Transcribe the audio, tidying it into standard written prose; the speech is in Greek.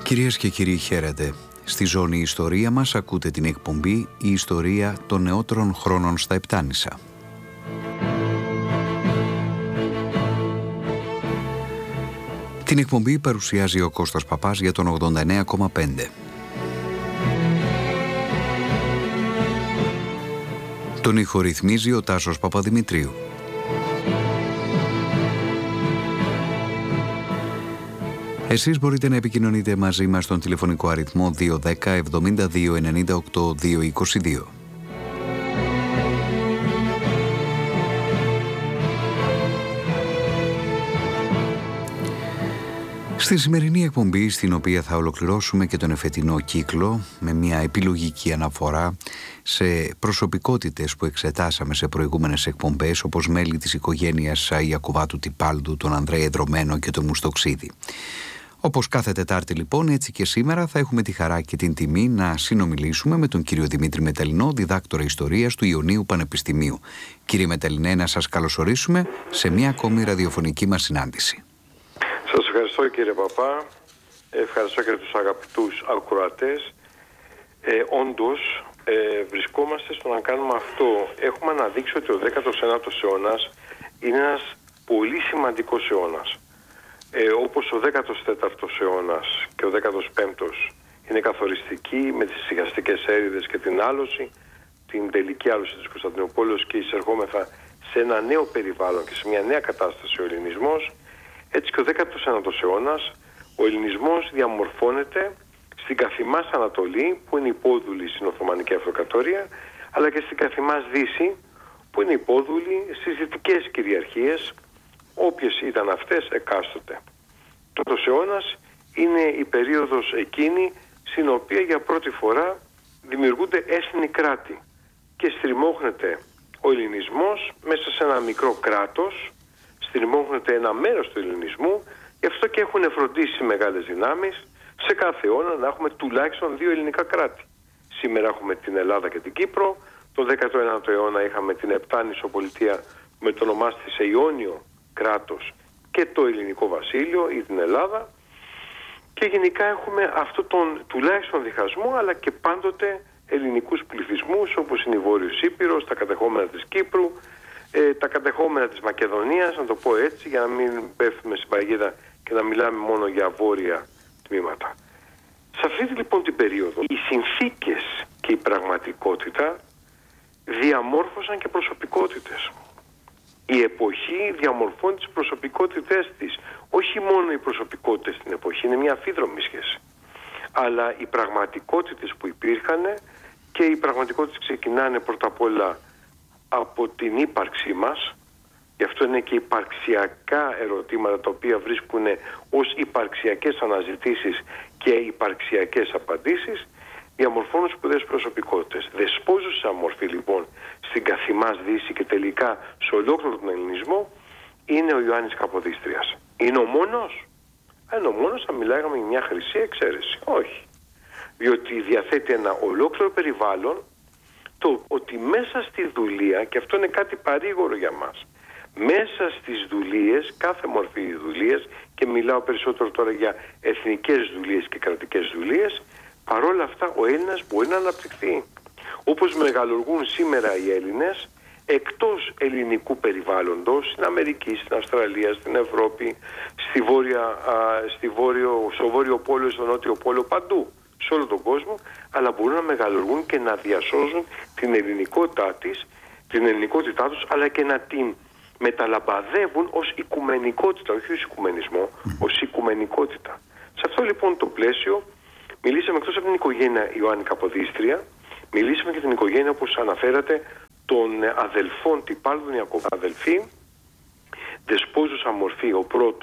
Κυρίες και κύριοι, χαίρετε. Στη ζώνη Ιστορία μας ακούτε την εκπομπή «Η Ιστορία των νεότερων χρόνων στα Επτάνησα». Την εκπομπή παρουσιάζει ο Κώστας Παπάς για τον 89,5. Τον ήχο ρυθμίζει ο Τάσος Παπαδημητρίου. Εσείς μπορείτε να επικοινωνείτε μαζί μας στον τηλεφωνικό αριθμό 210 72 98 222. Στη σημερινή εκπομπή, στην οποία θα ολοκληρώσουμε και τον εφετινό κύκλο με μια επιλογική αναφορά σε προσωπικότητες που εξετάσαμε σε προηγούμενες εκπομπές, όπως μέλη της οικογένειας Ιακωβάτου Τυπάλντου, τον Ανδρέα Εδρωμένο και τον Μουστοξίδη. Όπως κάθε Τετάρτη λοιπόν, έτσι και σήμερα θα έχουμε τη χαρά και την τιμή να συνομιλήσουμε με τον κύριο Δημήτρη Μεταλλινό, διδάκτορα ιστορίας του Ιωνίου Πανεπιστημίου. Κύριε Μεταλλινέ, να σας καλωσορίσουμε σε μια ακόμη ραδιοφωνική μας συνάντηση. Σας ευχαριστώ κύριε Παπά, ευχαριστώ και τους αγαπητούς ακροατές. Όντως βρισκόμαστε στο να κάνουμε αυτό. Έχουμε αναδείξει ότι ο 19ος αιώνας είναι ένας πολύ σημαντικός αιώνας. Όπως ο 14ος αιώνας και ο 15ος είναι καθοριστικοί με τις σιγαστικές έρηδες και την άλωση, την τελική άλωση της Κωνσταντινούπολης, και εισερχόμεθα σε ένα νέο περιβάλλον και σε μια νέα κατάσταση ο ελληνισμός, έτσι και ο 19ος αιώνας ο ελληνισμός διαμορφώνεται στην καθημάς Ανατολή, που είναι υπόδουλη στην Οθωμανική Αυτοκρατορία, αλλά και στην καθημάς Δύση, που είναι υπόδουλη στις δυτικές κυριαρχίες, όποιες ήταν αυτές εκάστοτε. Τότος αιώνας είναι η περίοδος εκείνη στην οποία για πρώτη φορά δημιουργούνται έθνη κράτη και στριμώχνεται ο ελληνισμός μέσα σε ένα μικρό κράτος, στριμώχνεται ένα μέρος του ελληνισμού. Γι' αυτό και έχουν φροντίσει μεγάλες δυνάμεις σε κάθε αιώνα να έχουμε τουλάχιστον 2 ελληνικά κράτη. Σήμερα έχουμε την Ελλάδα και την Κύπρο. Το 19ο αιώνα είχαμε την Επτάνησο πολιτεία με το ονομάστησε Ιόνιο κράτος και το ελληνικό βασίλειο ή την Ελλάδα, και γενικά έχουμε αυτό τον τουλάχιστον διχασμό, αλλά και πάντοτε ελληνικούς πληθυσμούς, όπως είναι η Βόρειος Ήπειρος, τα κατεχόμενα της Κύπρου, τα κατεχόμενα της Μακεδονίας, να το πω έτσι για να μην πέφτουμε στην παγίδα και να μιλάμε μόνο για βόρεια τμήματα. Σε αυτή λοιπόν την περίοδο οι συνθήκες και η πραγματικότητα διαμόρφωσαν και προσωπικότητες. Η εποχή διαμορφώνει τις προσωπικότητες της. Όχι μόνο οι προσωπικότητες στην εποχή, είναι μια αμφίδρομη σχέση. Αλλά οι πραγματικότητες που υπήρχαν, και οι πραγματικότητες ξεκινάνε πρώτα απ' όλα από την ύπαρξή μας. Γι' αυτό είναι και υπαρξιακά ερωτήματα, τα οποία βρίσκουν ως υπαρξιακές αναζητήσεις και υπαρξιακές απαντήσεις. Διαμορφώνουν σπουδαίες προσωπικότητες. Δεσπόζουσα μορφή λοιπόν στην καθημάς Δύση και τελικά σε ολόκληρο τον ελληνισμό είναι ο Ιωάννης Καποδίστριας. Είναι ο μόνος? Αν είναι ο μόνος θα μιλάγαμε για μια χρυσή εξαίρεση. Όχι. Διότι διαθέτει ένα ολόκληρο περιβάλλον, το ότι μέσα στη δουλεία, και αυτό είναι κάτι παρήγορο για μας, μέσα στις δουλείες, κάθε μορφή δουλείες, και μιλάω περισσότερο τώρα για εθνικές δουλείες και κρατικές δουλείες, παρόλα αυτά ο Έλληνας μπορεί να αναπτυχθεί. Όπως μεγαλουργούν σήμερα οι Έλληνες εκτός ελληνικού περιβάλλοντος, στην Αμερική, στην Αυστραλία, στην Ευρώπη, στο Βόρειο Πόλο, στο Νότιο Πόλο, παντού, σε όλο τον κόσμο, αλλά μπορούν να μεγαλουργούν και να διασώζουν την ελληνικότητά τους, αλλά και να την μεταλαμπαδεύουν ως οικουμενικότητα, όχι ως οικουμενισμό, ως οικουμενικότητα. Σε αυτό λοιπόν το πλαίσιο μιλήσαμε εκτός από την οικογένεια Ιωάννη Καποδίστρια, μιλήσαμε και την οικογένεια, όπως αναφέρατε, των αδελφών Τυπάλδων Ιακωβάτου. Αδελφοί, δεσπόζουσα μορφή, ο πρώτος